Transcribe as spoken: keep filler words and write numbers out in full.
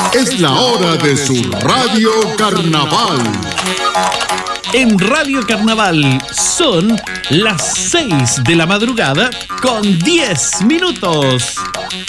Es la hora de su Radio Carnaval. En Radio Carnaval son las seis de la madrugada con diez minutos.